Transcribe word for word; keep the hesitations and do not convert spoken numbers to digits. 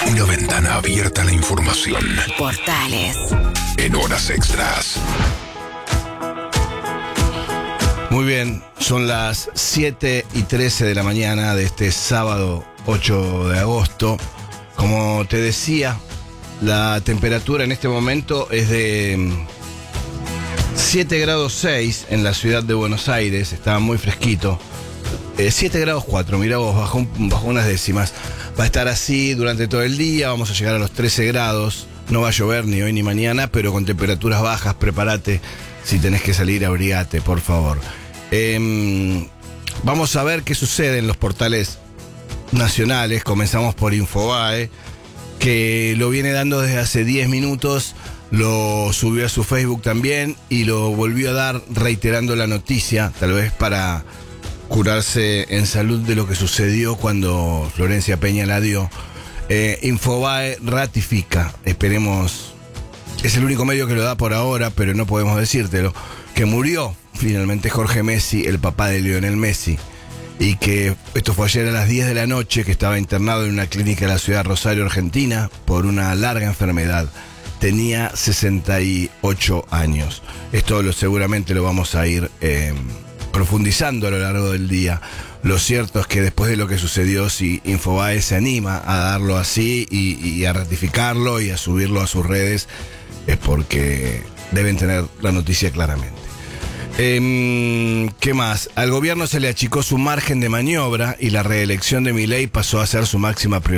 Una ventana abierta a la información. Portales. En horas extras. Muy bien, son las siete y trece de la mañana de este sábado ocho de agosto. Como te decía, la temperatura en este momento es de siete grados seis en la ciudad de Buenos Aires, está muy fresquito. Eh, siete grados cuatro, mira vos, bajó, un, bajó unas décimas. Va a estar así durante todo el día, vamos a llegar a los trece grados. No va a llover ni hoy ni mañana, pero con temperaturas bajas, prepárate. Si tenés que salir, abrigate, por favor. Eh, vamos a ver qué sucede en los portales nacionales. Comenzamos por Infobae, que lo viene dando desde hace diez minutos. Lo subió a su Facebook también y lo volvió a dar reiterando la noticia, tal vez para curarse en salud de lo que sucedió cuando Florencia Peña la dio. Eh, Infobae ratifica, esperemos, es el único medio que lo da por ahora, pero no podemos decírtelo, que murió finalmente Jorge Messi, el papá de Lionel Messi, y que esto fue ayer a las diez de la noche, que estaba internado en una clínica de la ciudad de Rosario, Argentina, por una larga enfermedad. Tenía sesenta y ocho años. Esto lo, seguramente lo vamos a ir eh, profundizando a lo largo del día. Lo cierto es que después de lo que sucedió, si Infobae se anima a darlo así y, y a ratificarlo y a subirlo a sus redes, es porque deben tener la noticia claramente. Eh, ¿Qué más? Al gobierno se le achicó su margen de maniobra y la reelección de Milei pasó a ser su máxima prioridad.